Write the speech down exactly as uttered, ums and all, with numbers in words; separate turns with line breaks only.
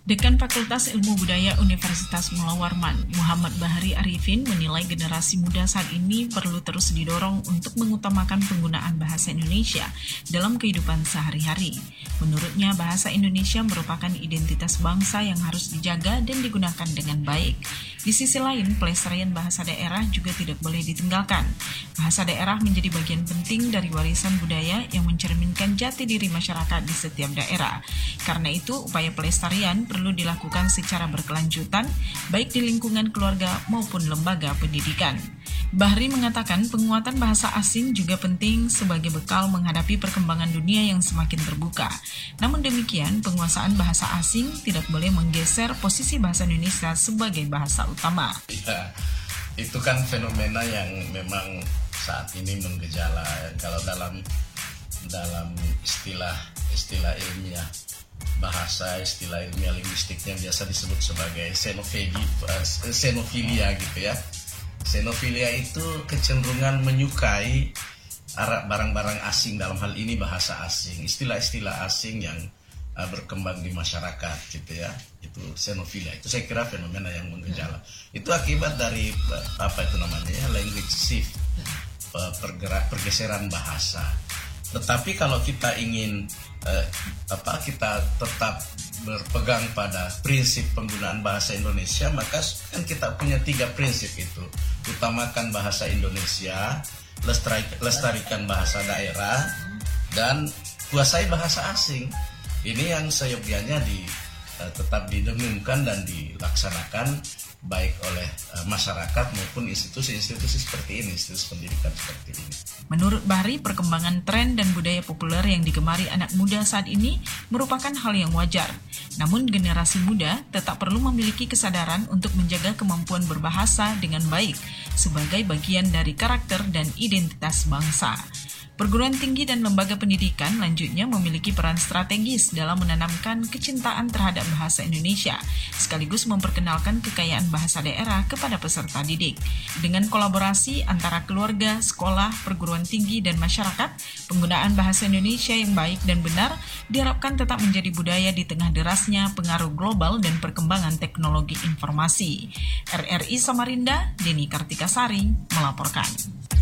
Dekan Fakultas Ilmu Budaya Universitas Mula Warman, Muhammad Bahari Arifin menilai generasi muda saat ini perlu terus didorong untuk mengutamakan penggunaan bahasa Indonesia dalam kehidupan sehari-hari. Menurutnya, bahasa Indonesia merupakan identitas bangsa yang harus dijaga dan digunakan dengan baik. Di sisi lain, pelestarian bahasa daerah juga tidak boleh ditinggalkan. Bahasa daerah menjadi bagian penting dari warisan budaya yang mencerminkan jati diri masyarakat di setiap daerah. Karena itu, upaya pelestarian perlu dilakukan secara berkelanjutan, baik di lingkungan keluarga maupun lembaga pendidikan. Bahri mengatakan penguatan bahasa asing juga penting sebagai bekal menghadapi perkembangan dunia yang semakin terbuka. Namun demikian, penguasaan bahasa asing tidak boleh menggeser posisi bahasa Indonesia sebagai bahasa utama.
Ya, itu kan fenomena yang memang saat ini menggejala. Kalau dalam dalam istilah istilah ilmiah bahasa, istilah ilmiah linguistiknya biasa disebut sebagai xenofili, xenofilia gitu ya. Xenofilia itu kecenderungan menyukai barang-barang asing, dalam hal ini bahasa asing, istilah-istilah asing yang uh, berkembang di masyarakat gitu ya. Itu xenofilia, itu saya kira fenomena yang menggejala. Itu akibat dari uh, apa itu namanya ya, language shift, uh, pergerak pergeseran bahasa. Tetapi kalau kita ingin uh, apa kita tetap berpegang pada prinsip penggunaan bahasa Indonesia, maka kan kita punya tiga prinsip itu: utamakan bahasa Indonesia, lestarikan bahasa daerah, dan kuasai bahasa asing. Ini yang seyogianya di, uh, tetap didengungkan dan dilaksanakan baik oleh uh, masyarakat maupun institusi-institusi seperti ini, institusi pendidikan seperti ini.
Menurut Bahri, perkembangan tren dan budaya populer yang digemari anak muda saat ini merupakan hal yang wajar. Namun generasi muda tetap perlu memiliki kesadaran untuk menjaga kemampuan berbahasa dengan baik sebagai bagian dari karakter dan identitas bangsa. Perguruan tinggi dan lembaga pendidikan lanjutnya memiliki peran strategis dalam menanamkan kecintaan terhadap bahasa Indonesia, sekaligus memperkenalkan kekayaan bahasa daerah kepada peserta didik. Dengan kolaborasi antara keluarga, sekolah, perguruan tinggi, dan masyarakat, penggunaan bahasa Indonesia yang baik dan benar diharapkan tetap menjadi budaya di tengah derasnya pengaruh global dan perkembangan teknologi informasi. R R I Samarinda, Deni Kartikasari melaporkan.